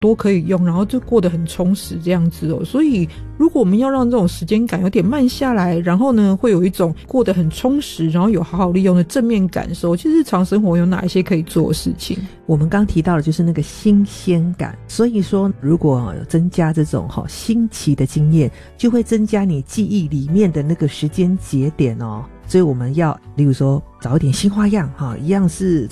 多可以用，然后就过得很充实这样子哦。所以如果我们要让这种时间感有点慢下来，然后呢会有一种过得很充实，然后有好好利用的正面感受，其实日常生活有哪一些可以做的事情？ 我们刚提到的就是那个新鲜感，所以说如果增加这种新奇的经验，就会增加你记忆里面的那个时间节点哦。所以我们要例如说找一点新花样一样是